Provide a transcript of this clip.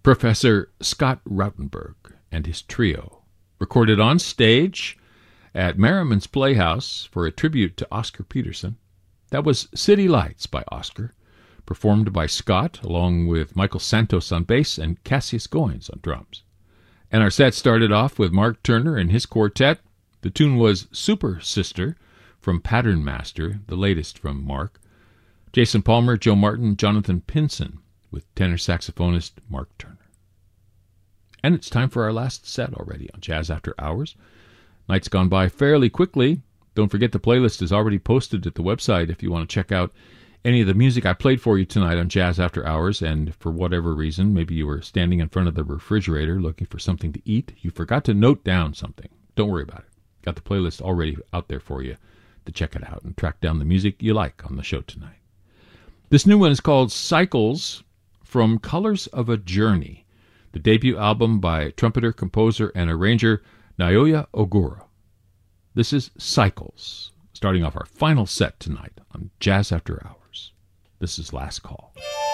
Professor Scott Rautenberg and his trio, recorded on stage at Merriman's Playhouse for a tribute to Oscar Peterson. That was City Lights by Oscar, performed by Scott, along with Michael Santos on bass and Cassius Goins on drums. And our set started off with Mark Turner and his quartet. The tune was Super Sister from Pattern Master, the latest from Mark. Jason Palmer, Joe Martin, Jonathan Pinson, with tenor saxophonist Mark Turner. And it's time for our last set already on Jazz After Hours. Night's gone by fairly quickly. Don't forget the playlist is already posted at the website if you want to check out any of the music I played for you tonight on Jazz After Hours, and for whatever reason, maybe you were standing in front of the refrigerator looking for something to eat. You forgot to note down something. Don't worry about it. Got the playlist already out there for you to check it out and track down the music you like on the show tonight. This new one is called Cycles from Colors of a Journey, the debut album by trumpeter, composer, and arranger Naoya Ogura. This is Cycles, starting off our final set tonight on Jazz After Hours. This is Last Call.